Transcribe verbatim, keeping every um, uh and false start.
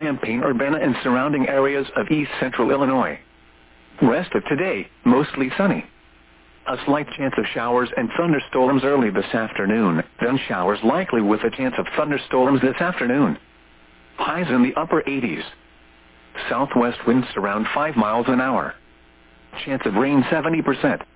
Champaign-Urbana and surrounding areas of east central Illinois. Rest of today, mostly sunny. A slight chance of showers and thunderstorms early this afternoon, then showers likely with a chance of thunderstorms this afternoon. Highs in the upper eighties. Southwest winds around five miles an hour. Chance of rain seventy percent.